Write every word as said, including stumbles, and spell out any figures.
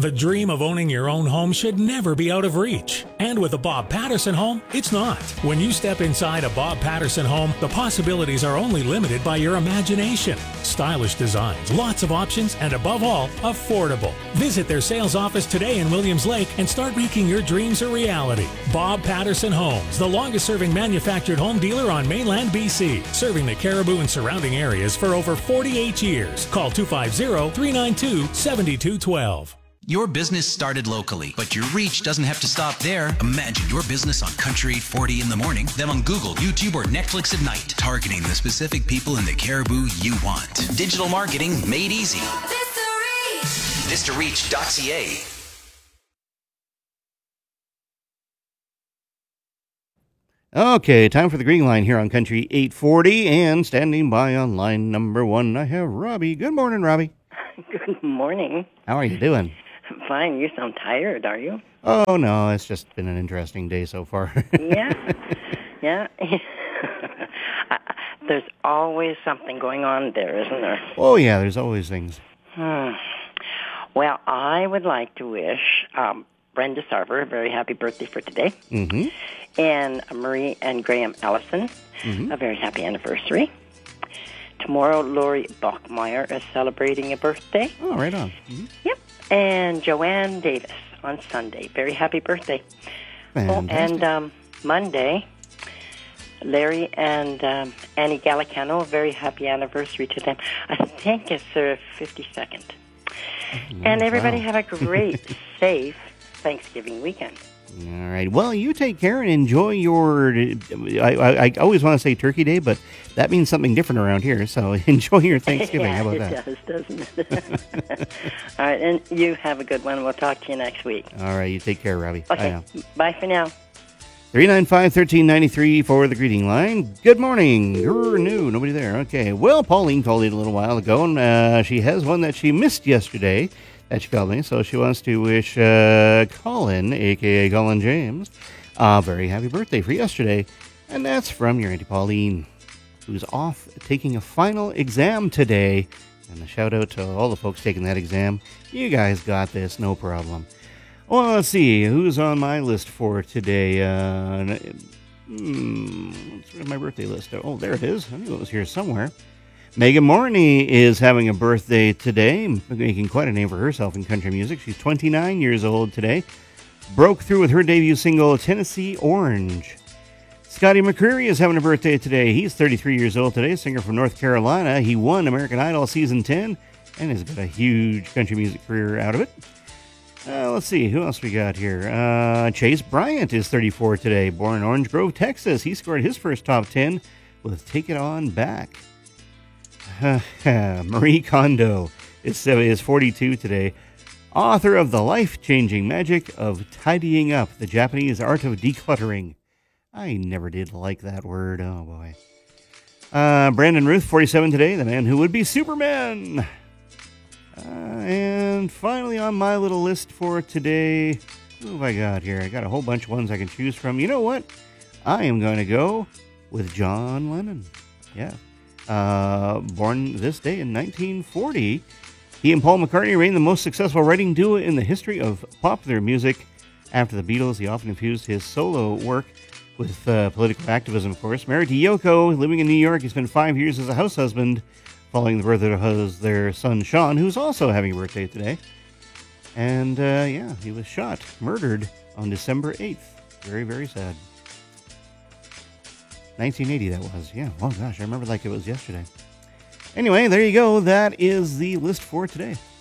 The dream of owning your own home should never be out of reach. And with a Bob Patterson home, it's not. When you step inside a Bob Patterson home, the possibilities are only limited by your imagination. Stylish designs, lots of options, and above all, affordable. Visit their sales office today in Williams Lake and start making your dreams a reality. Bob Patterson Homes, the longest-serving manufactured home dealer on mainland B C, serving the Cariboo and surrounding areas for over forty-eight years. Call two five zero, three nine two, seven two one two. Your business started locally, but your reach doesn't have to stop there. Imagine your business on Country eight forty in the morning, then on Google, YouTube, or Netflix at night, targeting the specific people in the Cariboo you want. Digital marketing made easy. Vista Reach. Vista Reach dot C A. Okay, time for the green line here on Country eight forty, and standing by on line number one, I have Robbie. Good morning, Robbie. Good morning. How are you doing? Fine. You sound tired, are you? Oh, no, it's just been an interesting day so far. Yeah. Yeah. There's always something going on there, isn't there? Oh, yeah, there's always things. Hmm. Well, I would like to wish um, Brenda Sarver a very happy birthday for today. Mm-hmm. And Marie and Graham Ellison mm-hmm. a very happy anniversary. Tomorrow, Lori Bachmeyer is celebrating a birthday. Oh, right on. Mm-hmm. Yep. And Joanne Davis on Sunday. Very happy birthday. Fantastic. Oh, and um, Monday, Larry and um, Annie Gallicano, a very happy anniversary to them. I think it's their fifty-second. Oh, and everybody wow. have a great, safe Thanksgiving weekend. All right. Well, you take care and enjoy your... I, I, I always want to say Turkey Day, but that means something different around here. So enjoy your Thanksgiving. Yeah, How about it that? does, doesn't it? All right. And you have a good one. We'll talk to you next week. All right. You take care, Robbie. Okay. Bye now. Bye for now. three nine five, one three nine three for the greeting line. Good morning. You're new. Nobody there. Okay. Well, Pauline called in a little while ago, and uh, she has one that she missed yesterday that she called me. So she wants to wish uh, Colin, a k a. Colin James, a very happy birthday for yesterday. And that's from your Auntie Pauline, who's off taking a final exam today. And a shout out to all the folks taking that exam. You guys got this. No problem. Well, let's see. Who's on my list for today? Uh, hmm, what's my birthday list? Oh, there it is. I knew it was here somewhere. Megan Morney is having a birthday today, making quite a name for herself in country music. She's twenty-nine years old today. Broke through with her debut single, Tennessee Orange. Scotty McCreery is having a birthday today. He's thirty-three years old today, singer from North Carolina. He won American Idol Season ten and has got a huge country music career out of it. Uh, let's see, who else we got here? Uh, Chase Bryant is thirty-four today, born in Orange Grove, Texas. He scored his first top ten with Take It On Back. Marie Kondo is, uh, is forty-two today, author of The Life-Changing Magic of Tidying Up, the Japanese Art of Decluttering. I never did like that word, oh boy. Uh, Brandon Ruth, forty-seven today, the man who would be Superman. Uh, and finally on my little list for today, who have I got here? I got a whole bunch of ones I can choose from. You know what? I am going to go with John Lennon. Yeah. Uh, born this day in nineteen forty, he and Paul McCartney reigned the most successful writing duo in the history of popular music. After the Beatles, he often infused his solo work with uh, political activism, of course. Married to Yoko, living in New York, he spent five years as a house husband, following the birth of their son Sean, who's also having a birthday today. And, uh, yeah, he was shot, murdered on December eighth. Very, very sad. nineteen eighty that was, yeah. Oh, gosh, I remember like it was yesterday. Anyway, there you go. That is the list for today.